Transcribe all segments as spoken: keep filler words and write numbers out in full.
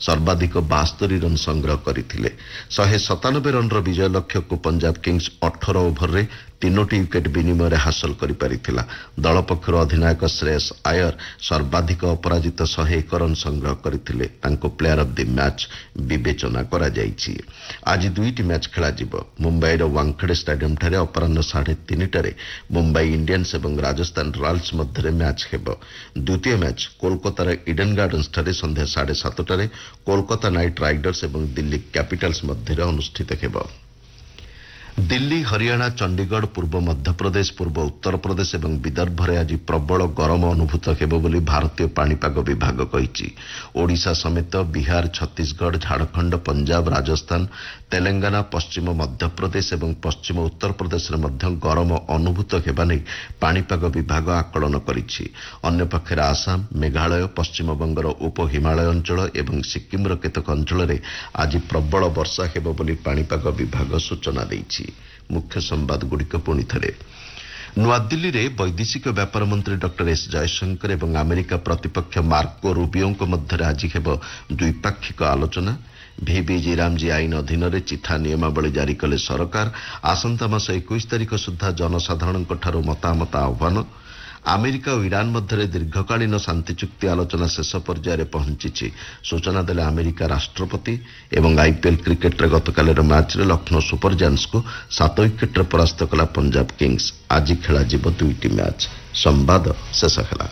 ସର୍ବାଧିକ ବାସ୍ତରୀ ରନ୍ ସଂଗ୍ରହ କରିଥିଲେ। ଶହେ ସତାନବେ ରନ୍ର ବିଜୟ ଲକ୍ଷ୍ୟକୁ ପଞ୍ଜାବ କିଙ୍ଗସ୍ ଅଠର ଓଭରରେ ତିନୋଟି ୱିକେଟ୍ ବିନିମୟରେ ହାସଲ କରିପାରିଥିଲା। ଦଳ ପକ୍ଷରୁ ଅଧିନାୟକ ଶ୍ରେୟସ ଆୟର ସର୍ବାଧିକ ଅପରାଜିତ ଶହେ ଏକ ରନ୍ ସଂଗ୍ରହ କରିଥିଲେ। ତାଙ୍କୁ ପ୍ଲେୟାର ଅଫ୍ ଦି ମ୍ୟାଚ୍ ବିବେଚନା କରାଯାଇଛି। ଆଜି ଦୁଇଟି ମ୍ୟାଚ୍ ଖେଳାଯିବ। ମୁମ୍ବାଇର ୱାଙ୍ଗଖେଡେ ଷ୍ଟାଡିୟମଠାରେ ଅପରାହ୍ନ ସାଢ଼େ ତିନିଟାରେ ମୁମ୍ବାଇ ଇଣ୍ଡିଆନ୍ସ ଏବଂ ରାଜସ୍ଥାନ ରୟାଲ୍ସ ମଧ୍ୟରେ ମ୍ୟାଚ୍ ହେବ। ଦ୍ୱିତୀୟ ମ୍ୟାଚ୍ କୋଲକାତାର ଇଡେନ୍ ଗାର୍ଡନ୍ସଠାରେ ସନ୍ଧ୍ୟା ସାଢ଼େ ସାତଟାରେ କୋଲକାତା ନାଇଟ୍ ରାଇଡର୍ସ ଏବଂ ଦିଲ୍ଲୀ କ୍ୟାପିଟାଲ୍ସ ମଧ୍ୟରେ ଅନୁଷ୍ଠିତ ହେବ। ଦିଲ୍ଲୀ, ହରିୟାଣା, ଚଣ୍ଡିଗଡ଼, ପୂର୍ବ ମଧ୍ୟପ୍ରଦେଶ, ପୂର୍ବ ଉତ୍ତରପ୍ରଦେଶ ଏବଂ ବିଦର୍ଭରେ ଆଜି ପ୍ରବଳ ଗରମ ଅନୁଭୂତ ହେବ ବୋଲି ଭାରତୀୟ ପାଣିପାଗ ବିଭାଗ କହିଛି। ଓଡ଼ିଶା ସମେତ ବିହାର, ଛତିଶଗଡ଼, ଝାଡ଼ଖଣ୍ଡ, ପଞ୍ଜାବ, ରାଜସ୍ଥାନ, ତେଲେଙ୍ଗାନା, ପଶ୍ଚିମ ମଧ୍ୟପ୍ରଦେଶ ଏବଂ ପଶ୍ଚିମ ଉତ୍ତରପ୍ରଦେଶରେ ମଧ୍ୟ ଗରମ ଅନୁଭୂତ ହେବା ନେଇ ପାଣିପାଗ ବିଭାଗ ଆକଳନ କରିଛି। ଅନ୍ୟପକ୍ଷରେ ଆସାମ, ମେଘାଳୟ, ପଶ୍ଚିମବଙ୍ଗର ଉପ ହିମାଳୟ ଅଞ୍ଚଳ ଏବଂ ସିକ୍କିମର କେତେକ ଅଞ୍ଚଳରେ ଆଜି ପ୍ରବଳ ବର୍ଷା ହେବ ବୋଲି ପାଣିପାଗ ବିଭାଗ ସୂଚନା ଦେଇଛି। ମୁଖ୍ୟ ସମ୍ବାଦଗୁଡ଼ିକ ପୁଣି ଥରେ। ନୂଆଦିଲ୍ଲୀରେ ବୈଦେଶିକ ବ୍ୟାପାର ମନ୍ତ୍ରୀ ଡକ୍ଟର ଏସ୍ ଜୟଶଙ୍କର ଏବଂ ଆମେରିକା ପ୍ରତିପକ୍ଷ ମାର୍କୋ ରୁବିଓଙ୍କ ମଧ୍ୟରେ ଆଜି ହେବ ଦ୍ୱିପାକ୍ଷିକ ଆଲୋଚନା। ଭିବିଜି ରାମଜି ଆଇନ ଅଧୀନରେ ଚିଠା ନିୟମାବଳୀ ଜାରି କଲେ ସରକାର। ଆସନ୍ତା ମାସ ଏକୋଇଶ ତାରିଖ ସୁଦ୍ଧା ଜନସାଧାରଣଙ୍କଠାରୁ ମତାମତ ଆହ୍ୱାନ। ଆମେରିକା ଓ ଇରାନ ମଧ୍ୟରେ ଦୀର୍ଘକାଳୀନ ଶାନ୍ତି ଚୁକ୍ତି ଆଲୋଚନା ଶେଷ ପର୍ଯ୍ୟାୟରେ ପହଞ୍ଚିଛି। ସୂଚନା ଦେଲେ ଆମେରିକା ରାଷ୍ଟ୍ରପତି। ଏବଂ ଆଇପିଏଲ୍ କ୍ରିକେଟରେ ଗତକାଲିର ମ୍ୟାଚ୍ରେ ଲକ୍ଷ୍ନୌ ସୁପର ଜାୟାଣ୍ଟସକୁ ସାତ ୱିକେଟ୍ରେ ପରାସ୍ତ କଲା ପଞ୍ଜାବ କିଙ୍ଗସ୍। ଆଜି ଖେଳାଯିବ ଦୁଇଟି ମ୍ୟାଚ୍। ସମ୍ବାଦ ଶେଷ ହେଲା।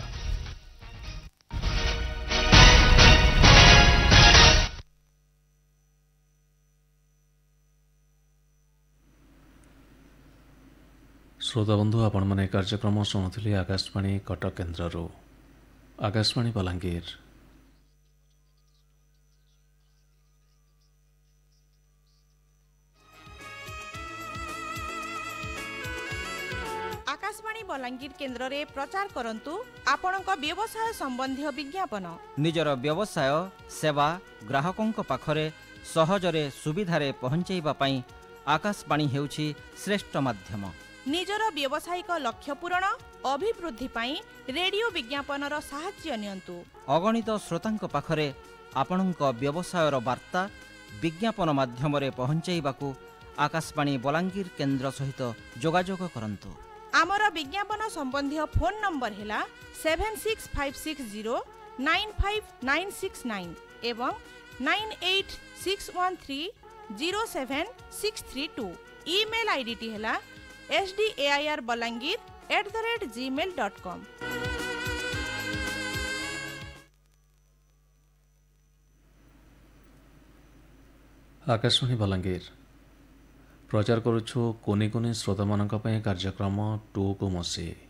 ଶ୍ରୋତାବନ୍ଧୁ, ଆପଣମାନେ କାର୍ଯ୍ୟକ୍ରମ ଶୁଣୁଥିଲେ ଆକାଶବାଣୀ କଟକ କେନ୍ଦ୍ରରୁ। ଆକାଶବାଣୀ ବଲାଙ୍ଗୀର। ଆକାଶବାଣୀ ବଲାଙ୍ଗୀର କେନ୍ଦ୍ରରେ ପ୍ରଚାର କରନ୍ତୁ ଆପଣଙ୍କ ବ୍ୟବସାୟ ସମ୍ବନ୍ଧୀୟ ବିଜ୍ଞାପନ। ନିଜର ବ୍ୟବସାୟ ସେବା ଗ୍ରାହକଙ୍କ ପାଖରେ ସହଜରେ ସୁବିଧାରେ ପହଞ୍ଚାଇବା ପାଇଁ ଆକାଶବାଣୀ ହେଉଛି ଶ୍ରେଷ୍ଠ ମାଧ୍ୟମ। ନିଜର ବ୍ୟବସାୟିକ ଲକ୍ଷ୍ୟ ପୂରଣ ଅଭିବୃଦ୍ଧି ପାଇଁ ରେଡିଓ ବିଜ୍ଞାପନର ସାହାଯ୍ୟ ନିଅନ୍ତୁ। ଅଗଣିତ ଶ୍ରୋତାଙ୍କ ପାଖରେ ଆପଣଙ୍କ ବ୍ୟବସାୟର ବାର୍ତ୍ତା ବିଜ୍ଞାପନ ମାଧ୍ୟମରେ ପହଞ୍ଚାଇବାକୁ ଆକାଶବାଣୀ ବଲାଙ୍ଗୀର କେନ୍ଦ୍ର ସହିତ ଯୋଗାଯୋଗ କରନ୍ତୁ। ଆମର ବିଜ୍ଞାପନ ସମ୍ବନ୍ଧୀୟ ଫୋନ୍ ନମ୍ବର ହେଲା seven six five six zero nine five nine six nine ଏବଂ nine eight six one three zero seven six three two. Email ଆଇଡିଟି ହେଲା S D A I R Balangir at the rate Gmail dot com. Akashvani Balangir ପ୍ରଚାର କରୁଛୁ କୁନି କୁନି ଶ୍ରୋତାମାନଙ୍କ ପାଇଁ କାର୍ଯ୍ୟକ୍ରମ ଟୁକୁ ମସି।